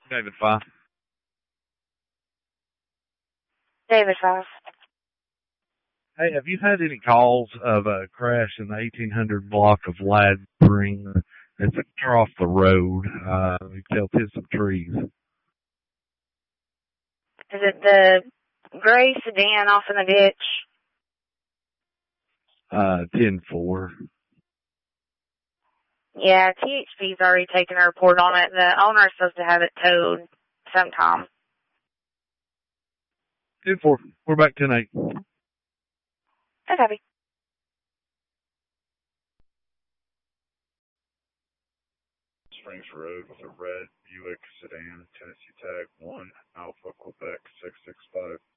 David 5. David 5. Hey, have you had any calls of a crash in the 1800 block of Laddspring? It's far off the road. You can tell it's some trees. Is it the gray sedan off in the ditch? 10-4. Yeah, THP's already taken a report on it. The owner's supposed to have it towed sometime. 10-4. We're back 10-8. That's happy. Springs Road with a red Buick sedan, Tennessee tag 1 Alpha Quebec 665.